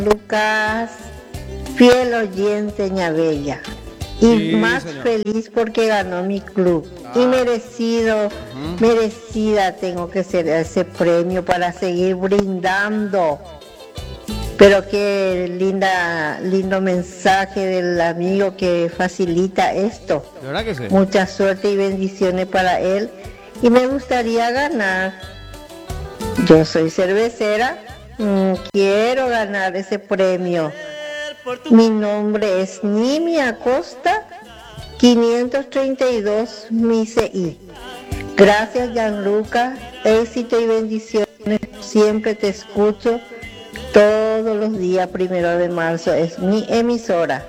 Lucas, fiel oyente Ñabella. Y Sí, más señor. feliz porque ganó mi club. Y merecida tengo que ser ese premio para seguir brindando. Pero qué lindo mensaje del amigo que facilita esto. ¿De verdad que sí? Mucha suerte y bendiciones para él. Y me gustaría ganar. Yo soy cervecera. Quiero ganar ese premio. Mi nombre es Nimi Acosta, 532 MICI. Gracias, Gianluca. Éxito y bendiciones. Siempre te escucho todos los días, 1 de marzo. Es mi emisora.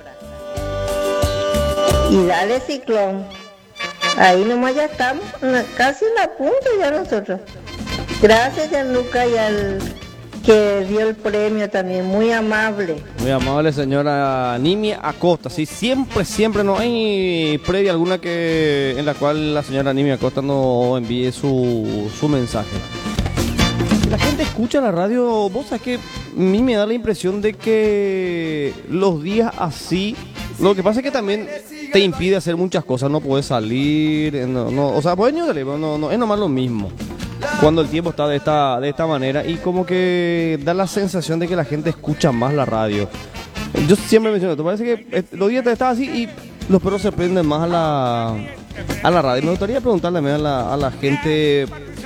Y dale, Ciclón. Ahí nomás ya estamos, casi en la punta ya nosotros. Gracias, Gianluca, y al que dio el premio también, muy amable. Muy amable señora Nimi Acosta. Sí, siempre no hay previa alguna en la cual la señora Nimi Acosta no envíe su mensaje. La gente escucha la radio, vos sabés que a mí me da la impresión de que los días así, lo que pasa es que también te impide hacer muchas cosas, no puedes salir, o sea, puedes no salir, no, es nomás lo mismo. Cuando el tiempo está de esta manera y como que da la sensación de que la gente escucha más la radio. Yo siempre menciono, ¿te parece que los días están así y los perros se prenden más a la radio? Me gustaría preguntarle a la gente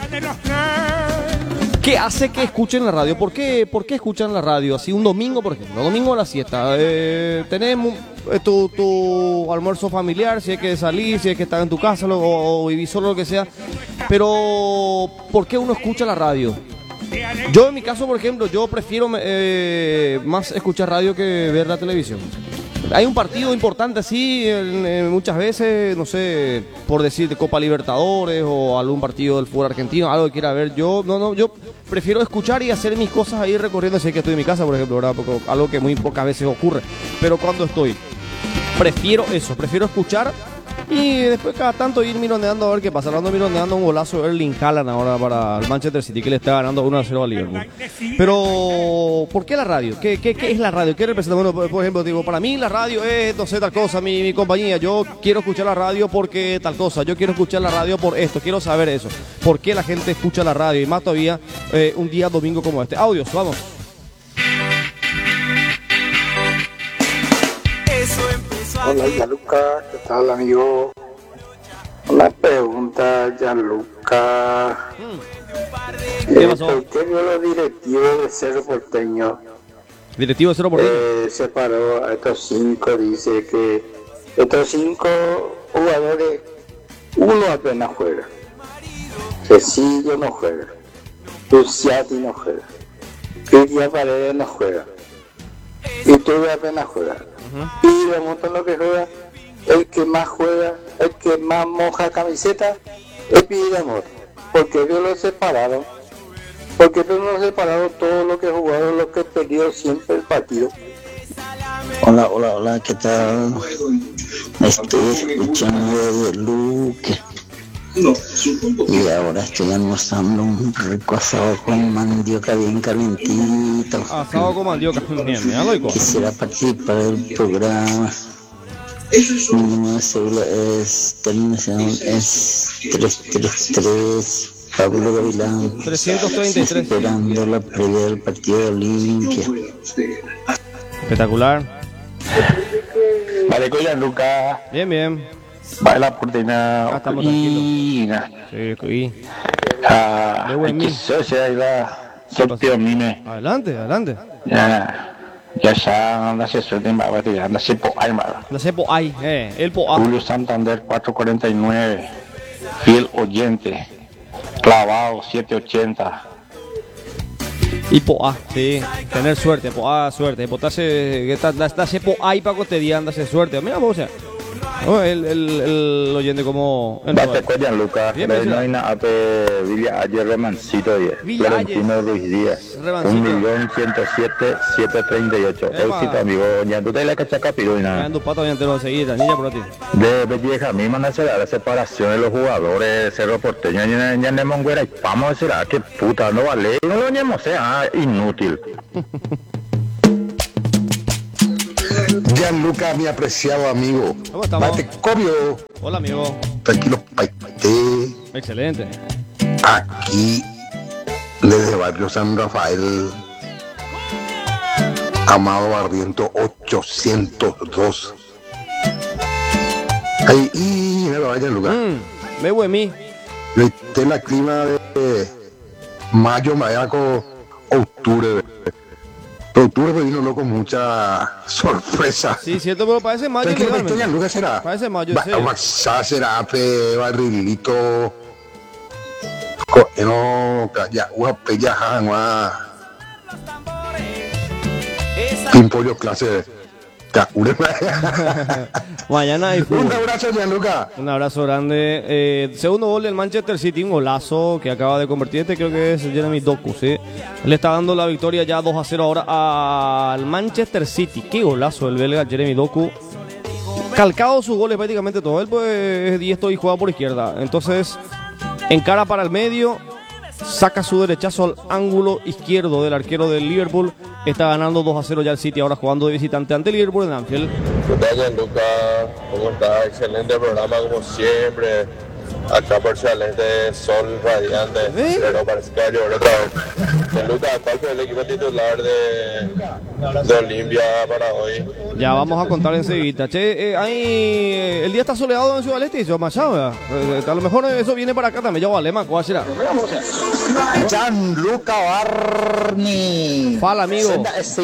¿qué hace que escuchen la radio? ¿Por qué escuchan la radio? Así un domingo, por ejemplo, domingo a la siesta. Tenemos tu almuerzo familiar, si hay que salir, si hay que estar en tu casa o vivir solo, lo que sea. Pero, ¿por qué uno escucha la radio? Yo en mi caso, por ejemplo, yo prefiero más escuchar radio que ver la televisión. Hay un partido importante así, muchas veces, no sé, por decir de Copa Libertadores o algún partido del fútbol argentino, algo que quiera ver. Yo prefiero escuchar y hacer mis cosas ahí recorriendo, si es que estoy en mi casa, por ejemplo, ¿verdad? Porque algo que muy pocas veces ocurre. Pero cuando estoy, prefiero escuchar y después cada tanto ir mironeando a ver qué pasa. Ando mironeando un golazo de Erling Haaland ahora para el Manchester City, que le está ganando 1-0 a Liverpool. Pero, ¿por qué la radio? ¿Qué es la radio? ¿Qué representa? Bueno, por ejemplo, digo, para mí la radio es, no sé, tal cosa, mi compañía. Yo quiero escuchar la radio porque tal cosa. Yo quiero escuchar la radio por esto. Quiero saber eso. ¿Por qué la gente escucha la radio? Y más todavía un día domingo como este. Audios, vamos. Hola Gianluca, ¿qué tal amigo? Una pregunta, Gianluca. ¿Qué pasó? ¿Por qué vio los directivos de Cerro Porteño? Directivo de Cerro Porteño. Separó a estos 5, dice que estos 5 jugadores, uno apenas juega. Cecilio no juega. Luciati no juega. Cristian Paredes no juega. Y tú apenas juega. Y de montón lo que juega, el que más juega, el que más moja camiseta, es Pidamor. Porque ellos lo separaron. Porque ellos lo separaron todo lo que jugaron, lo que perdió siempre el partido. Hola, ¿qué tal? Estoy escuchando de Luque. Y ahora estoy almorzando un rico asado con mandioca bien calentito. Asado con mandioca, bien, loco. Quisiera participar del programa. Mi número de cédula es terminación es 333. Pablo Gavilán. 333. Esperando la previa del partido de Olimpia. Espectacular. Vale, Gianluca. Bien. Vale la porteña. Estamos tranquilos. Sí. De buen mil. Sorteo mime. Adelante. Ya anda se suelta en Barbate, anda se po ay, No sé, ahí, el poa. Julio Santander 449. Fiel oyente. Clavado 780. Y poa, sí. Tener suerte, suerte. Botarse, darse poa ahí para cotidiano, darse suerte. Mira vos, o sea. El oyente como... Bate cuellan, Lucas. Bien, No hay nada de Villa ayer Remancito 10. Florentino Ruiz Díaz. 1.107.738. Éxito, amigo. Ya tú te la cachas capiro y nada. Ando pato bien entero enseguida, niña por ti. De Belleja, a mí me van a hacer la separación de los jugadores de Cerro Porteño. Ya en Monguera y vamos a decir, qué puta, no vale. No lo ñemos, inútil. Gianluca, mi apreciado amigo. ¿Cómo estamos? Mate Cobio. Hola, amigo. Tranquilo, paite. Excelente. Aquí, desde Barrio San Rafael, Amado Barriento 802. Ahí, y me lo vaya Gianluca. Me voy a mí. En la clima de mayo, mayaco, octubre. Octubre me vino con mucha sorpresa. Sí, cierto, pero parece mayo. Gianluca será. Parece mayo, sí. Maxá será, barrilito. No, ya, ya, Pimpollo clase. Mañana hay fútbol. Un abrazo, Gianluca. Un abrazo grande. Segundo gol del Manchester City, un golazo que acaba de convertir, creo que es Jeremy Doku, ¿sí? Le está dando la victoria ya 2-0 ahora al Manchester City. Qué golazo el belga Jeremy Doku. Calcado sus goles prácticamente todo. Él pues es diestro y juega por izquierda. Entonces, encara para el medio, saca su derechazo al ángulo izquierdo del arquero del Liverpool. Está ganando 2-0 ya el City, ahora jugando de visitante ante el Liverpool en Anfield. ¿Qué tal, Gianluca? ¿Cómo estás? Excelente programa como siempre. Acá por excelente sol radiante. Pero parece que va a llover otra vez. Gianluca, ¿cuál fue el equipo titular de Olimpia para hoy? Ya vamos a contar enseguida. Che, el día está soleado en Ciudad del Este, yo Machado, a lo mejor eso viene para acá también. Yo Alema, ¿cuál será? Gianluca Barney. Fala, amigo.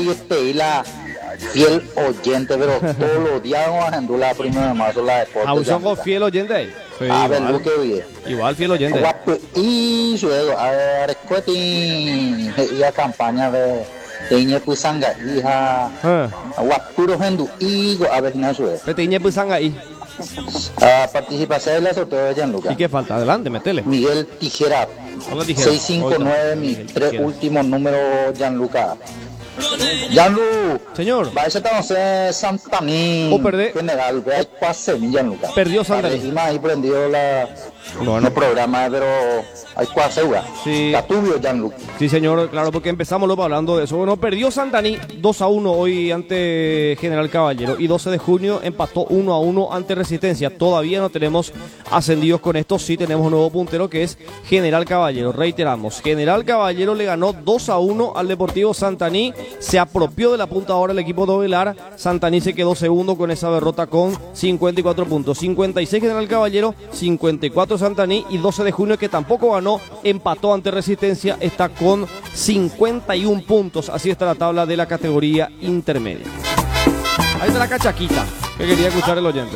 Fiel oyente, pero todos los días vamos a la primera de marzo la deporte. ¿A un fiel oyente? Sí, a ver, lo que oye. Igual fiel oyente. Y suelo, a ver, cuetín, y a campaña de Iñe Pusanga, hija, guapuro hendu, y a ver, no suelo. Iñe Pusanga ahí. Participación de la sorteo de Gianluca. ¿Y qué falta? Adelante, metele. Miguel Tijera, 659, mis tres últimos números, Gianluca. Gianlu, señor, va a ser Santaní. General, ve pase, Gianluca. Perdió Santaní. Ahí prendió el programa, pero hay cuase, sí. Tubio, Gianluca. Sí, señor, claro, porque empezamos hablando de eso. Bueno, perdió Santaní 2-1 hoy ante General Caballero y 12 de junio empató 1-1 ante Resistencia. Todavía no tenemos ascendidos con esto, sí tenemos un nuevo puntero que es General Caballero. Reiteramos, General Caballero le ganó 2-1 al Deportivo Santaní. Se apropió de la punta ahora el equipo Dovelar. Santaní se quedó segundo con esa derrota con 54 puntos. 56 General Caballero, 54 Santaní y 12 de junio que tampoco ganó, empató ante Resistencia, está con 51 puntos. Así está la tabla de la categoría intermedia. Ahí está la cachaquita que quería escuchar el oyente.